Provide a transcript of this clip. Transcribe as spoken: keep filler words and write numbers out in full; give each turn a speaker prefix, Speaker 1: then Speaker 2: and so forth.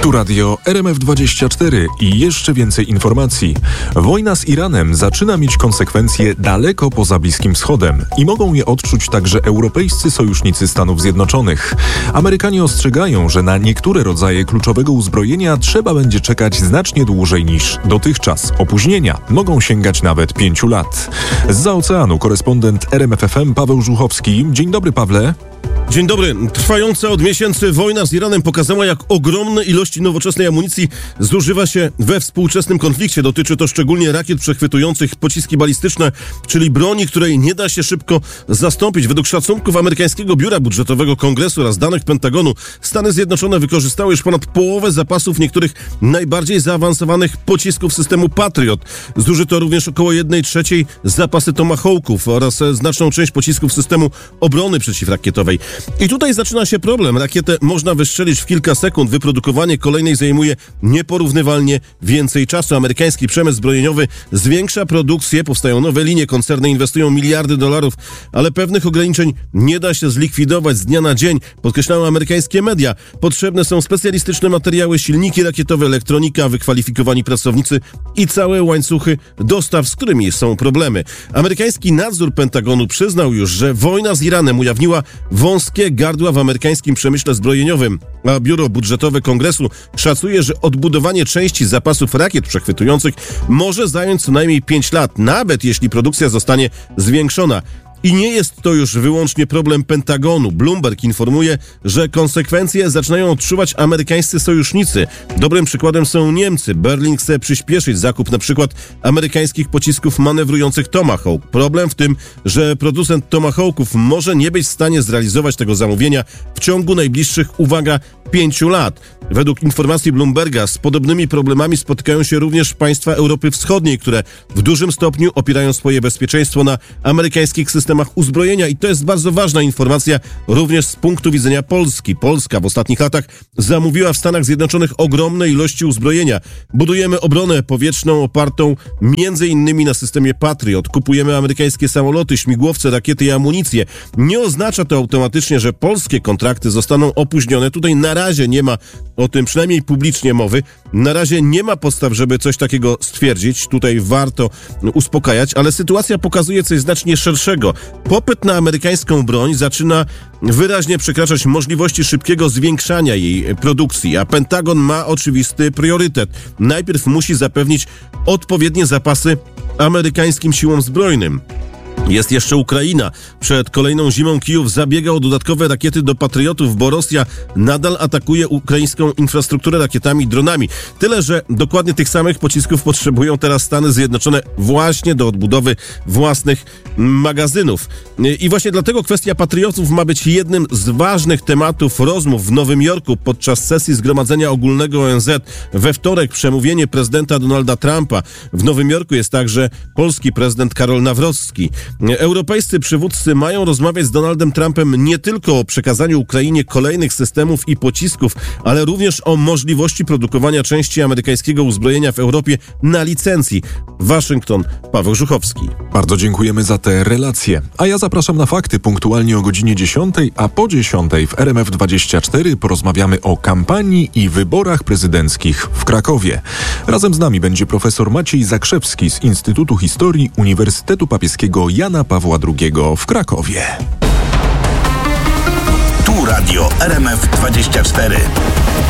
Speaker 1: Tu radio R M F dwadzieścia cztery i jeszcze więcej informacji. Wojna z Iranem zaczyna mieć konsekwencje daleko poza Bliskim Wschodem i mogą je odczuć także europejscy sojusznicy Stanów Zjednoczonych. Amerykanie ostrzegają, że na niektóre rodzaje kluczowego uzbrojenia trzeba będzie czekać znacznie dłużej niż dotychczas. Opóźnienia mogą sięgać nawet pięciu lat. Zza oceanu korespondent R M F F M Paweł Żuchowski. Dzień dobry, Pawle.
Speaker 2: Dzień dobry. Trwająca od miesięcy wojna z Iranem pokazała, jak ogromne ilości nowoczesnej amunicji zużywa się we współczesnym konflikcie. Dotyczy to szczególnie rakiet przechwytujących pociski balistyczne, czyli broni, której nie da się szybko zastąpić. Według szacunków amerykańskiego Biura Budżetowego Kongresu oraz danych Pentagonu, Stany Zjednoczone wykorzystały już ponad połowę zapasów niektórych najbardziej zaawansowanych pocisków systemu Patriot. Zużyto również około jednej trzeciej zapasy Tomahawków oraz znaczną część pocisków systemu obrony przeciwrakietowej. I tutaj zaczyna się problem. Rakietę można wystrzelić w kilka sekund. Wyprodukowanie kolejnej zajmuje nieporównywalnie więcej czasu. Amerykański przemysł zbrojeniowy zwiększa produkcję, powstają nowe linie, koncerny inwestują miliardy dolarów, ale pewnych ograniczeń nie da się zlikwidować z dnia na dzień, podkreślają amerykańskie media. Potrzebne są specjalistyczne materiały, silniki rakietowe, elektronika, wykwalifikowani pracownicy i całe łańcuchy dostaw, z którymi są problemy. Amerykański nadzór Pentagonu przyznał już, że wojna z Iranem ujawniła wąskie gardła w amerykańskim przemyśle zbrojeniowym, a Biuro Budżetowe Kongresu szacuje, że odbudowanie części zapasów rakiet przechwytujących może zająć co najmniej pięć lat, nawet jeśli produkcja zostanie zwiększona. I nie jest to już wyłącznie problem Pentagonu. Bloomberg informuje, że konsekwencje zaczynają odczuwać amerykańscy sojusznicy. Dobrym przykładem są Niemcy. Berlin chce przyspieszyć zakup na przykład amerykańskich pocisków manewrujących Tomahawk. Problem w tym, że producent Tomahawków może nie być w stanie zrealizować tego zamówienia w ciągu najbliższych, uwaga, pięciu lat. Według informacji Bloomberga z podobnymi problemami spotykają się również państwa Europy Wschodniej, które w dużym stopniu opierają swoje bezpieczeństwo na amerykańskich systemach uzbrojenia. I to jest bardzo ważna informacja również z punktu widzenia Polski. Polska w ostatnich latach zamówiła w Stanach Zjednoczonych ogromne ilości uzbrojenia. Budujemy obronę powietrzną opartą między innymi na systemie Patriot. Kupujemy amerykańskie samoloty, śmigłowce, rakiety i amunicję. Nie oznacza to automatycznie, że polskie kontrakty zostaną opóźnione. Tutaj na razie nie ma o tym przynajmniej publicznie mowy. Na razie nie ma podstaw, żeby coś takiego stwierdzić. Tutaj warto uspokajać, ale sytuacja pokazuje coś znacznie szerszego. Popyt na amerykańską broń zaczyna wyraźnie przekraczać możliwości szybkiego zwiększania jej produkcji, a Pentagon ma oczywisty priorytet. Najpierw musi zapewnić odpowiednie zapasy amerykańskim siłom zbrojnym. Jest jeszcze Ukraina. Przed kolejną zimą Kijów zabiega o dodatkowe rakiety do Patriotów, bo Rosja nadal atakuje ukraińską infrastrukturę rakietami i dronami. Tyle, że dokładnie tych samych pocisków potrzebują teraz Stany Zjednoczone właśnie do odbudowy własnych magazynów. I właśnie dlatego kwestia Patriotów ma być jednym z ważnych tematów rozmów w Nowym Jorku podczas sesji Zgromadzenia Ogólnego O N Z. We wtorek przemówienie prezydenta Donalda Trumpa. W Nowym Jorku jest także polski prezydent Karol Nawrocki. Europejscy przywódcy mają rozmawiać z Donaldem Trumpem nie tylko o przekazaniu Ukrainie kolejnych systemów i pocisków, ale również o możliwości produkowania części amerykańskiego uzbrojenia w Europie na licencji. Waszyngton, Paweł Żuchowski.
Speaker 1: Bardzo dziękujemy za te relacje. A ja zapraszam na fakty punktualnie o godzinie dziesiątej, a po dziesiątej w R M F dwadzieścia cztery porozmawiamy o kampanii i wyborach prezydenckich w Krakowie. Razem z nami będzie profesor Maciej Zakrzewski z Instytutu Historii Uniwersytetu Papieskiego Jana Pawła drugiego w Krakowie.
Speaker 3: Tu radio R M F dwadzieścia cztery.